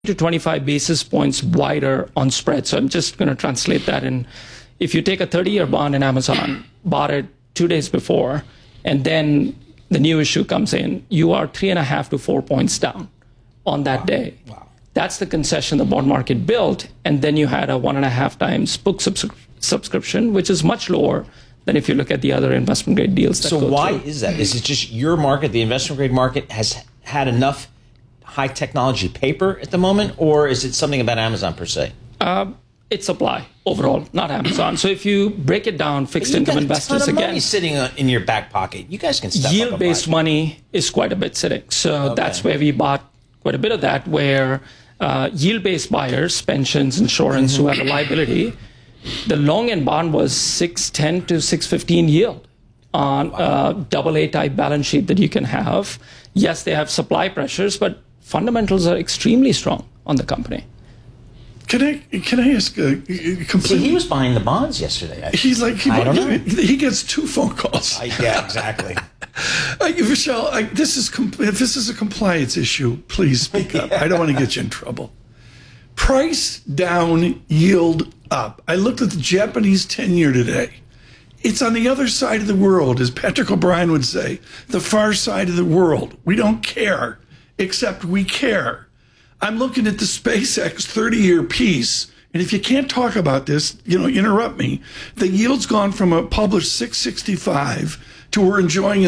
to 25 basis points wider on spread. So I'm just going to translate that in. If you take a 30-year bond in Amazon, bought it 2 days before, and then the new issue comes in, you are 3.5 to 4 points down on that day. Wow. That's the concession the bond market built. And then you had a 1.5 times book subscription, which is much lower than if you look at the other investment grade deals. So why is that? Is it just your market, the investment grade market, has had enough high technology paper at the moment, or is it something about Amazon per se? It's supply overall, not Amazon. So if you break it down, fixed income investors, again, again, money sitting in your back pocket. You guys can step yield-based money is quite a bit sitting. So that's where we bought quite a bit of that, where yield-based buyers, pensions, insurance, who have a liability, the long-end bond was 610 to 615 yield on a AA type balance sheet that you can have. Yes, they have supply pressures, but fundamentals are extremely strong on the company. Can I ask completely? See, he was buying the bonds yesterday. He's like, I don't know. He gets 2 phone calls. Yeah, exactly. Vishal, if this is a compliance issue, please speak up. I don't want to get you in trouble. Price down, yield up. I looked at the Japanese 10-year today. It's on the other side of the world, as Patrick O'Brien would say, the far side of the world. We don't care, except we care. I'm looking at the SpaceX 30-year piece, and if you can't talk about this, interrupt me. The yield's gone from a published 665 to we're enjoying a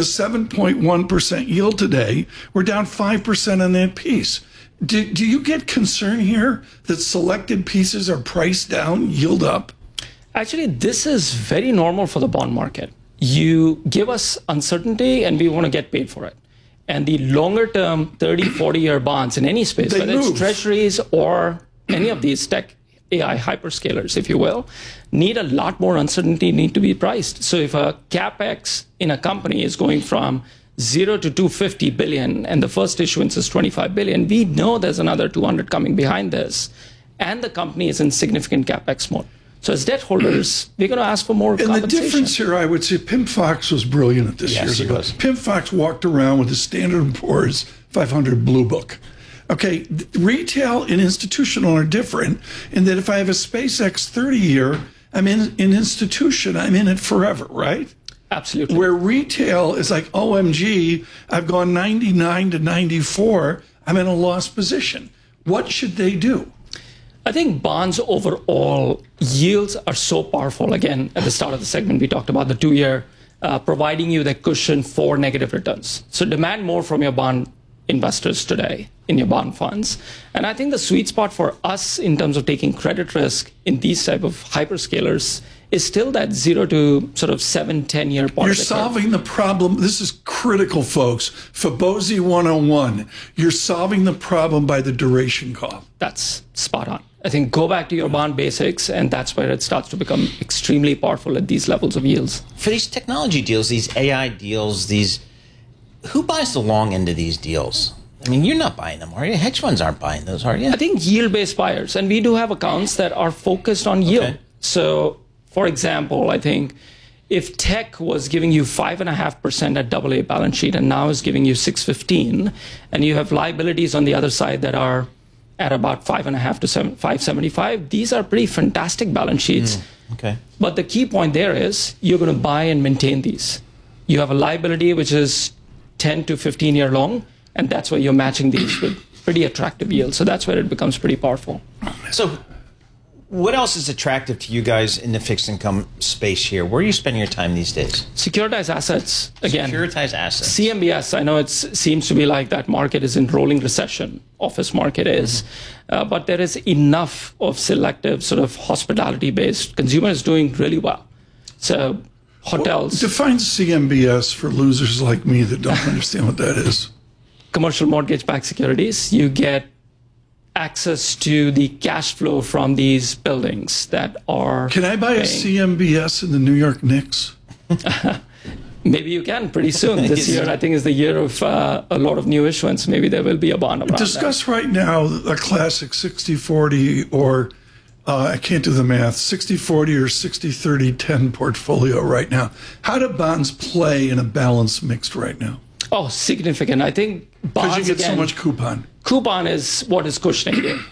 7.1% yield today. We're down 5% on that piece. Do you get concern here that selected pieces are priced down, yield up? Actually, this is very normal for the bond market. You give us uncertainty and we want to get paid for it. And the longer term 30, 40-year bonds in any space, whether it's treasuries or any of these tech AI hyperscalers, if you will, need a lot more uncertainty, need to be priced. So if a CapEx in a company is going from 0 to 250 billion and the first issuance is 25 billion, we know there's another 200 coming behind this. And the company is in significant CapEx mode. So as debt holders, we're going to ask for more compensation. And the difference here, I would say, Pim Fox was brilliant at this years ago. Pim Fox walked around with the Standard & Poor's 500 Blue Book. Okay, retail and institutional are different in that if I have a SpaceX 30-year, I'm in an institution, I'm in it forever, right? Absolutely. Where retail is like, OMG, I've gone 99 to 94, I'm in a lost position. What should they do? I think bonds overall, yields are so powerful. Again, at the start of the segment, we talked about the 2-year providing you the cushion for negative returns. So demand more from your bond investors today in your bond funds. And I think the sweet spot for us in terms of taking credit risk in these type of hyperscalers is still that 0 to sort of 7-10-year part. You're solving the problem. This is critical, folks. Fibonacci 101. You're solving the problem by the duration call. That's spot on. I think go back to your bond basics, and that's where it starts to become extremely powerful at these levels of yields. For these technology deals, these AI deals, who buys the long end of these deals? I mean, you're not buying them, are you? Hedge funds aren't buying those, are you? I think yield-based buyers, and we do have accounts that are focused on yield. Okay. So, for example, I think if tech was giving you 5.5% at AA balance sheet and now is giving you 615, and you have liabilities on the other side that are at about 5.5 to 575, these are pretty fantastic balance sheets. Okay. But the key point there is you're going to buy and maintain these. You have a liability which is 10 to 15 year long, and that's where you're matching these with pretty attractive yields. So that's where it becomes pretty powerful. So what else is attractive to you guys in the fixed income space here? Where are you spending your time these days? Securitized assets, again. Securitized assets. CMBS, I know it seems to be like that market is in rolling recession, office market is. But there is enough of selective sort of hospitality-based consumers doing really well. So hotels. Define CMBS for losers like me that don't understand what that is. Commercial mortgage-backed securities. You get access to the cash flow from these buildings that are. Can I buy a CMBS in the New York Knicks? Maybe you can pretty soon. This year, I think, is the year of a lot of new issuance. Maybe there will be a bond around Discuss right now a classic 60-40 or, I can't do the math, 60-40 or 60-30-10 portfolio right now. How do bonds play in a balanced mix right now? Oh, significant. I think bonds, because you get so much coupon. coupon is what is cushioning you.